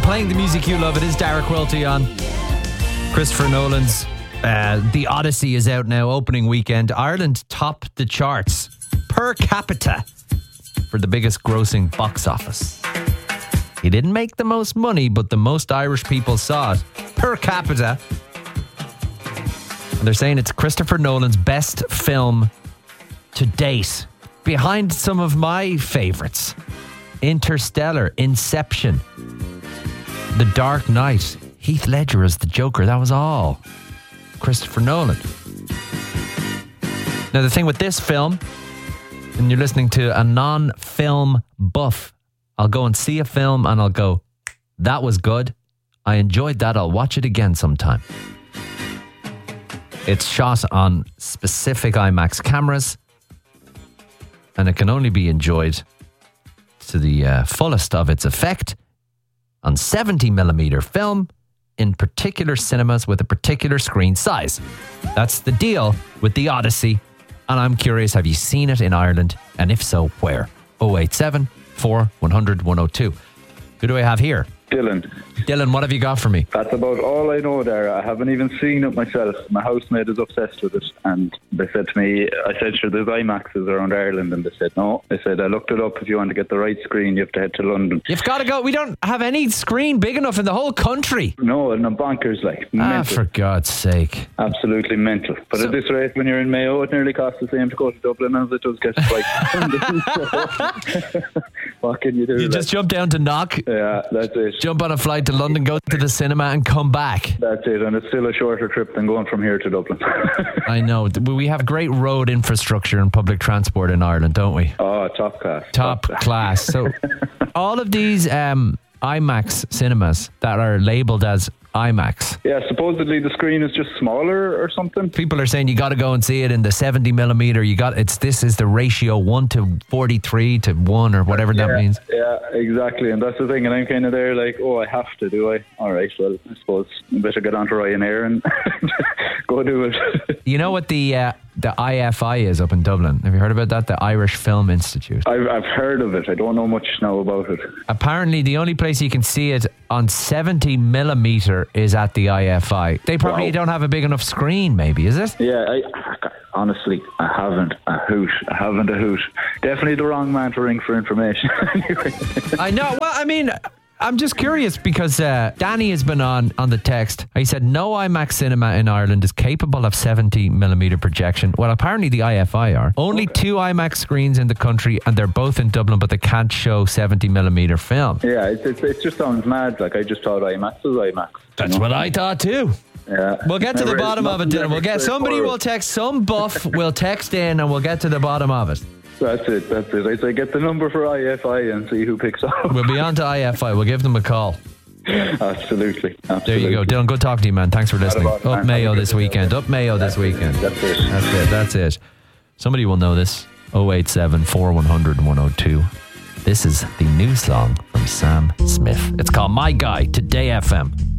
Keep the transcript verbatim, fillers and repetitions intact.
playing the music you love. It is Derek Welty on Christopher Nolan's uh, The Odyssey is out now, opening weekend. Ireland topped the charts per capita for the biggest grossing box office. He didn't make the most money, but the most Irish people saw it per capita. And they're saying it's Christopher Nolan's best film to date, behind some of my favourites. Interstellar, Inception, The Dark Knight, Heath Ledger as the Joker. That was all Christopher Nolan. Now the thing with this film, and you're listening to a non-film buff, I'll go and see a film and I'll go, that was good, I enjoyed that, I'll watch it again sometime. It's shot on specific IMAX cameras, and it can only be enjoyed to the uh, fullest of its effect on seventy millimeter film in particular cinemas with a particular screen size. That's the deal with The Odyssey, and I'm curious, have you seen it in Ireland? And if so, where? oh eight seven, four one hundred, one oh two. Who do I have here? Dylan. Dylan, what have you got for me? That's about all I know there. I haven't even seen it myself. My housemate is obsessed with it, and they said to me, I said, sure, there's IMAXs around Ireland, and they said, no. They said, I looked it up. If you want to get the right screen, you have to head to London. You've got to go. We don't have any screen big enough in the whole country. No, and I'm bonkers, like. Ah, mental. for God's sake. Absolutely mental. But so, at this rate, when you're in Mayo, it nearly costs the same to go to Dublin as it does get to like. What can you do? You like? just jump down to Knock. Yeah, that's it. Jump on a flight to London, go to the cinema and come back. That's it, and it's still a shorter trip than going from here to Dublin. I know. We have great road infrastructure and public transport in Ireland, don't we? Oh, top class. Top, top class. So all of these um, IMAX cinemas that are labelled as IMAX. Yeah, supposedly the screen is just smaller or something. People are saying you got to go and see it in the seventy millimeter. You got it's this is the ratio one to forty-three to one or whatever yeah, that means. Yeah, exactly, and that's the thing. And I'm kind of there like, oh, I have to, do I? All right, well, I suppose I better get onto Ryanair and go do it. You know what the uh, the I F I is up in Dublin? Have you heard about that? The Irish Film Institute. I've I've heard of it. I don't know much now about it. Apparently, the only place you can see it on seventy millimeter is at the I F I. They probably wow. don't have a big enough screen, maybe, is it? Yeah, I, honestly, I haven't a hoot. I haven't a hoot. Definitely the wrong man to ring for information. Anyway. I know. Well, I mean, I'm just curious because uh, Danny has been on on the text. He said no IMAX cinema in Ireland is capable of seventy millimeter projection. Well, apparently the I F I are. Only okay. two IMAX screens in the country, and they're both in Dublin, but they can't show seventy millimeter film. Yeah, it, it, it just sounds mad. Like, I just thought IMAX was IMAX. That's know? what I thought too. Yeah. We'll get to the bottom of it, Dylan. We'll get somebody will text some buff. We'll text in, and we'll get to the bottom of it. That's it, that's it. I'd say get the number for I F I and see who picks up. We'll be on to I F I. We'll give them a call. Absolutely. Absolutely. There you go. Dylan, good talking to you, man. Thanks for listening. Up man. Mayo this weekend. Up Mayo this weekend. That's it. That's it. That's it. Somebody will know this. oh eight seven, four one hundred, one oh two. This is the new song from Sam Smith. It's called My Guy, Today F M.